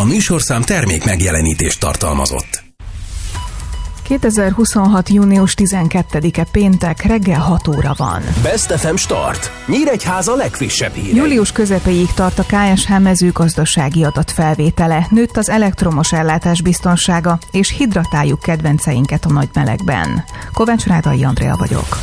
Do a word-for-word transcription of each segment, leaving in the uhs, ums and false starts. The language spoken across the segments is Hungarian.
műsorszám termék megjelenítést tartalmazott. kétezer-huszonhat. június tizenkettedike péntek, reggel hat óra van. Best ef em Start. Nyíregyháza legfrissebb hírei. Július közepéig tart a ká es há mezőgazdasági adatfelvétele. Nőtt az elektromos ellátás biztonsága, és hidratáljuk kedvenceinket a nagy melegben. Kovács Rádai Andrea vagyok.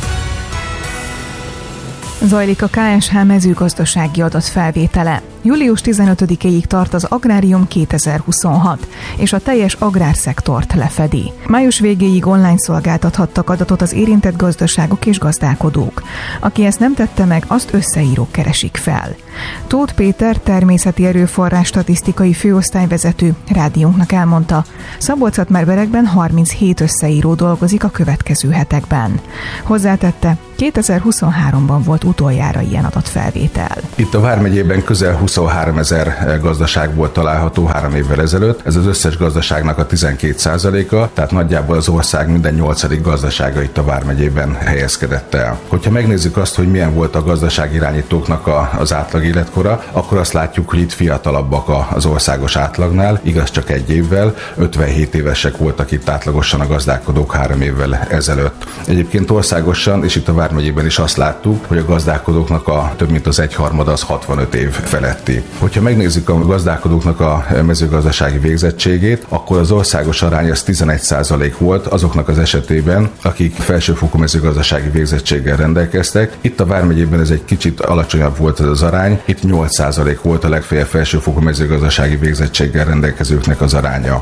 Zajlik a ká es há mezőgazdasági adatfelvétele. július tizenötödikéig tart az Agrárium kétezer-huszonhat, és a teljes agrárszektort lefedi. Május végéig online szolgáltathattak adatot az érintett gazdaságok és gazdálkodók. Aki ezt nem tette meg, azt összeírók keresik fel. Tóth Péter, természeti erőforrás statisztikai főosztályvezető rádiónknak elmondta, Szabolcs-Szatmár-Berekben harminchét összeíró dolgozik a következő hetekben. Hozzátette, kétezer-huszonháromban volt utoljára ilyen adatfelvétel. Itt a vármegyében közel huszonháromezer gazdaság volt található három évvel ezelőtt. Ez az összes gazdaságnak a tizenkét százaléka, tehát nagyjából az ország minden nyolcadik gazdasága itt a vármegyében helyezkedett el. Hogyha megnézzük azt, hogy milyen volt a gazdaságirányítóknak a, az átlag életkora, akkor azt látjuk, hogy itt fiatalabbak az országos átlagnál, igaz csak egy évvel, ötvenhét évesek voltak itt átlagosan a gazdálkodók három évvel ezelőtt. Egyébként országosan, és itt a vármegyében is azt láttuk, hogy a gazdálkodóknak a több mint az egyharmada az hatvanöt év feletti. Hogyha megnézzük a gazdálkodóknak a mezőgazdasági végzettségét, akkor az országos arány az tizenegy százalék volt azoknak az esetében, akik felsőfokú mezőgazdasági végzettséggel rendelkeztek. Itt a vármegyében ez egy kicsit alacsonyabb volt ez az arány, itt nyolc százalék volt a legfeljebb felsőfokú mezőgazdasági végzettséggel rendelkezőknek az aránya.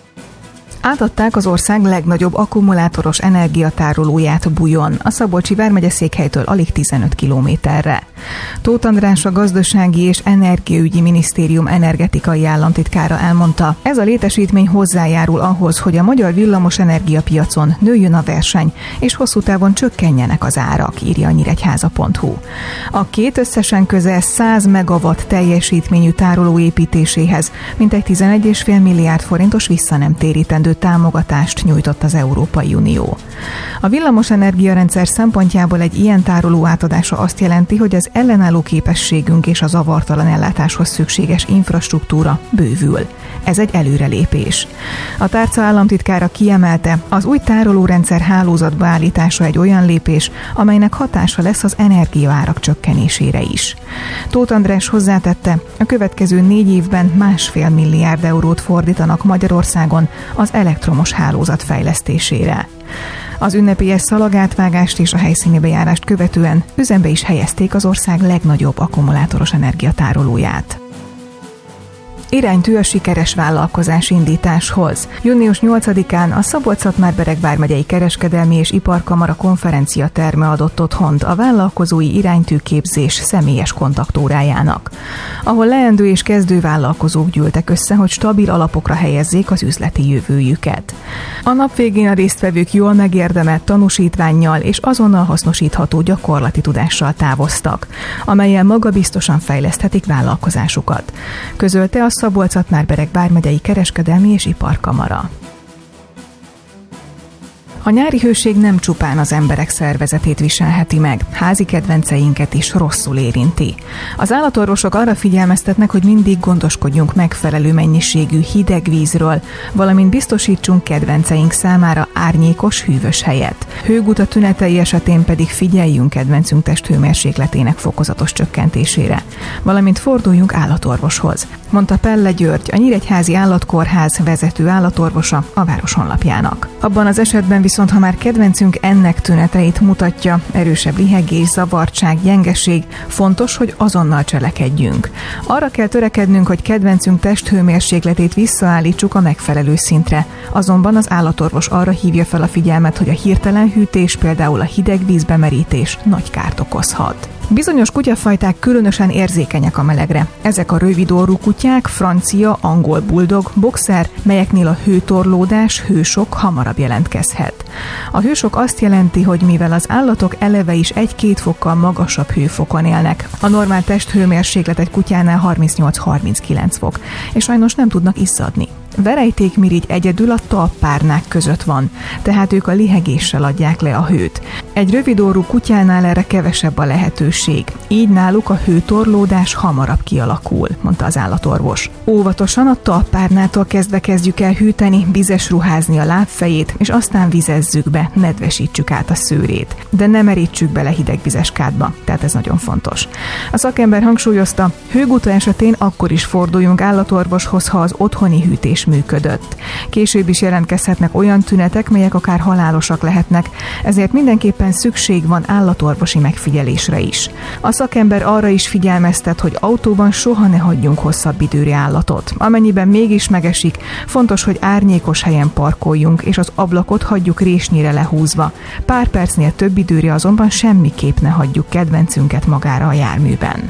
Átadták az ország legnagyobb akkumulátoros energiatárolóját Bujon, a Szabolcsi vármegye székhelytől alig tizenöt kilométerre. Tóth András, a Gazdasági és Energiaügyi Minisztérium energetikai államtitkára elmondta, ez a létesítmény hozzájárul ahhoz, hogy a magyar villamos energiapiacon nőjön a verseny, és hosszú távon csökkenjenek az árak, írja a nyíregyháza pont hu. A két összesen közel száz megawatt teljesítményű tároló építéséhez mintegy tizenegy egész öt milliárd forintos visszanemtérítendő támogatást nyújtott az Európai Unió. A villamos energiarendszer szempontjából egy ilyen tároló átadása azt jelenti, hogy az ellenálló képességünk és a zavartalan ellátáshoz szükséges infrastruktúra bővül. Ez egy előrelépés. A tárca államtitkára kiemelte, az új tárolórendszer hálózatba állítása egy olyan lépés, amelynek hatása lesz az energiaárak csökkenésére is. Tóth András hozzátette, a következő négy évben másfél milliárd eurót fordítanak Magyarországon az elektromos hálózat fejlesztésére. Az ünnepélyes szalagátvágást és a helyszíni bejárást követően üzembe is helyezték az ország legnagyobb akkumulátoros energiatárolóját. Iránytű a sikeres vállalkozás indításhoz. június nyolcadikán a Szabolcs-Szatmár-Bereg vármegyei kereskedelmi és iparkamara konferencia terme adott otthont a vállalkozói iránytűképzés személyes kontaktórájának, ahol leendő és kezdő vállalkozók gyűltek össze, hogy stabil alapokra helyezzék az üzleti jövőjüket. A nap végén a résztvevők jól megérdemelt tanúsítvánnyal és azonnal hasznosítható gyakorlati tudással távoztak, amellyel magabiztosan fejleszthetik vállalkozásukat, közölte a Szabolcs-Szatmár-Bereg vármegyei kereskedelmi és iparkamara. A nyári hőség nem csupán az emberek szervezetét viselheti meg, házi kedvenceinket is rosszul érinti. Az állatorvosok arra figyelmeztetnek, hogy mindig gondoskodjunk megfelelő mennyiségű hideg vízről, valamint biztosítsunk kedvenceink számára árnyékos, hűvös helyet. Hőguta tünetei esetén pedig figyeljünk kedvencünk testhőmérsékletének fokozatos csökkentésére, valamint forduljunk állatorvoshoz, mondta Pelle György, a Nyíregyházi Állatkórház vezető állatorvosa a város honlapjának. Abban az esetben viszont, ha már kedvencünk ennek tüneteit mutatja, erősebb lihegés, zavartság, gyengeség, fontos, hogy azonnal cselekedjünk. Arra kell törekednünk, hogy kedvencünk testhőmérsékletét visszaállítsuk a megfelelő szintre. Azonban az állatorvos arra hívja fel a figyelmet, hogy a hirtelen hűtés, például a hideg vízbemerítés nagy kárt okozhat. Bizonyos kutyafajták különösen érzékenyek a melegre. Ezek a rövidorrú kutyák, francia, angol buldog, boxer, melyeknél a hőtorlódás, hősok hamarabb jelentkezhet. A hősok azt jelenti, hogy mivel az állatok eleve is egy-két fokkal magasabb hőfokon élnek, a normál testhőmérséklet egy kutyánál harmincnyolc-harminckilenc fok, és sajnos nem tudnak izzadni. Verejtékmirigy egyedül a talppárnák között van, tehát ők a lihegéssel adják le a hőt. Egy rövidorrú kutyánál erre kevesebb a lehetőség. Így náluk a hőtorlódás hamarabb kialakul, mondta az állatorvos. Óvatosan a talpárnától kezdve kezdjük el hűteni, vizes ruházni a lábfejét, és aztán vizezzük be, nedvesítsük át a szőrét. De ne merítsük bele hidegvizes kádba, tehát ez nagyon fontos. A szakember hangsúlyozta, hőguta esetén akkor is forduljunk állatorvoshoz, ha az otthoni hűtés működött. Később is jelentkezhetnek olyan tünetek, melyek akár halálosak lehetnek, ezért mindenképpen szükség van állatorvosi megfigyelésre is. A szakember arra is figyelmeztet, hogy autóban soha ne hagyjunk hosszabb időre állatot. Amennyiben mégis megesik, fontos, hogy árnyékos helyen parkoljunk, és az ablakot hagyjuk résnyire lehúzva. Pár percnél több időre azonban semmiképp ne hagyjuk kedvencünket magára a járműben.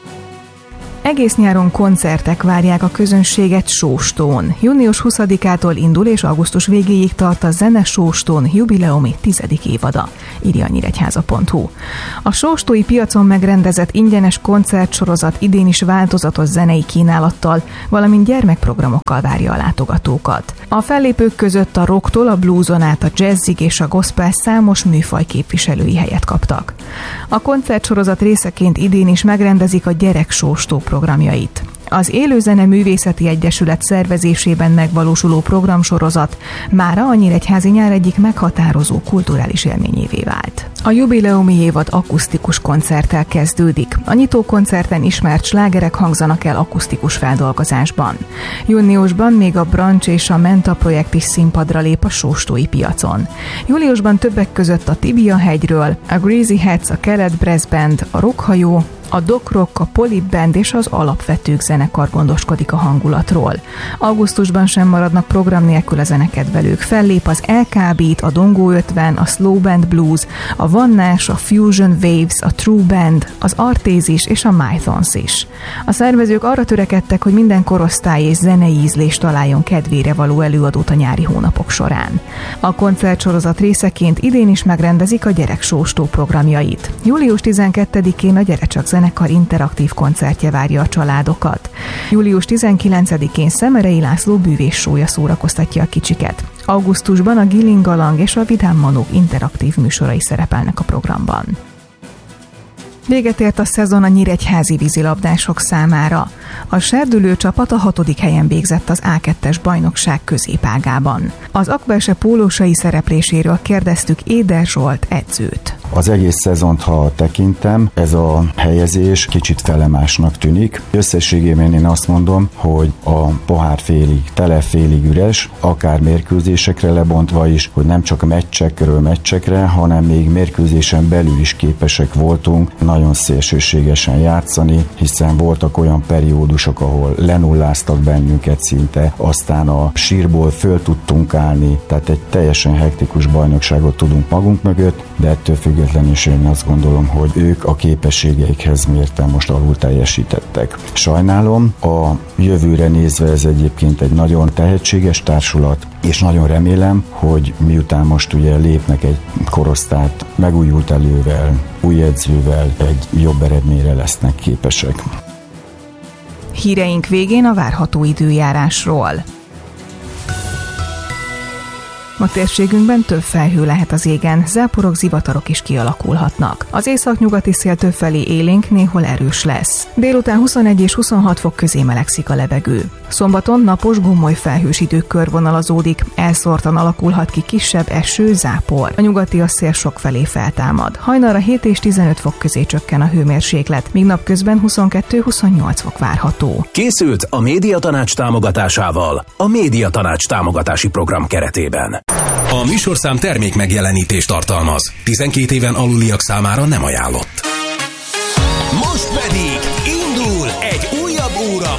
Egész nyáron koncertek várják a közönséget Sóstón. június huszadikától indul és augusztus végéig tart a Zene Sóstón jubileumi tizedik évada, írja a nyíregyháza pont hu. A sóstói piacon megrendezett ingyenes koncertsorozat idén is változatos zenei kínálattal, valamint gyermekprogramokkal várja a látogatókat. A fellépők között a rocktól a blueson át a jazzig és a gospel számos műfaj képviselői helyet kaptak. A koncertsorozat részeként idén is megrendezik a Gyerek Sóstó programjait. Az Élőzene Művészeti Egyesület szervezésében megvalósuló programsorozat mára a nyíregyházi nyár egyik meghatározó kulturális élményévé vált. A jubileumi évad akusztikus koncerttel kezdődik. A nyitókoncerten ismert slágerek hangzanak el akusztikus feldolgozásban. Júniusban még a Brancs és a Menta projekt is színpadra lép a sóstói piacon. Júliusban többek között a Tibia hegyről, a Greasy Hats, a Kelet Brass Band, a Rockhajó, a Doc Rock, a Polyp Band és az Alapvetők zenekar gondoskodik a hangulatról. Augusztusban sem maradnak program nélkül a zenekedvelők. Fellép az el ká bé-t, a Dongó ötven, a Slow Band Blues, a Vannás, a Fusion Waves, a True Band, az Artézis és a Mythons is. A szervezők arra törekedtek, hogy minden korosztály és zenei ízlés találjon kedvére való előadót a nyári hónapok során. A koncertsorozat részeként idén is megrendezik a Gyerek Sóstó programjait. július tizenkettedikén a Gyere Csak zenekar interaktív koncertje várja a családokat. július tizenkilencedikén Szemerei László bűvés sója szórakoztatja a kicsiket. Augusztusban a Gilingalang és a Vidám Manók interaktív műsorai szerepelnek a programban. Véget ért a szezon a nyíregyházi vízilabdások számára. A serdülő csapat a hatodik helyen végzett az á kettes bajnokság középágában. Az akbelse pólósai szerepléséről kérdeztük Éder Zsolt edzőt. Az egész szezont, ha tekintem, ez a helyezés kicsit felemásnak tűnik. Összességében én azt mondom, hogy a pohár félig tele, félig üres, akár mérkőzésekre lebontva is, hogy nem csak meccsekről meccsekre, hanem még mérkőzésen belül is képesek voltunk nagyon szélsőségesen játszani, hiszen voltak olyan periódusok, ahol lenulláztak bennünket szinte, aztán a sírból föl tudtunk állni, tehát egy teljesen hektikus bajnokságot tudunk magunk mögött, de ettől függetlenül is én azt gondolom, hogy ők a képességeikhez mérten most alul teljesítettek. Sajnálom, a jövőre nézve ez egyébként egy nagyon tehetséges társulat, és nagyon remélem, hogy miután most ugye lépnek egy korosztályt megújult elővel, új edzővel, egy jobb eredményre lesznek képesek. Híreink végén a várható időjárásról. Ma térségünkben több felhő lehet az égen, záporok, zivatarok is kialakulhatnak. Az északnyugati szél többfelé élénk, néhol erős lesz. Délután huszonegy és huszonhat fok közé melegszik a levegő. Szombaton napos, gomoly felhős idők körvonalazódik, elszórtan alakulhat ki kisebb eső, zápor. A nyugati szél sokfelé feltámad. Hajnalra hét és tizenöt fok közé csökken a hőmérséklet, míg napközben huszonkettő-huszonnyolc fok várható. Készült a Médiatanács támogatásával, a Médiatanács támogatási program keretében. A műsorszám termék megjelenítést tartalmaz. tizenkét éven aluliak számára nem ajánlott.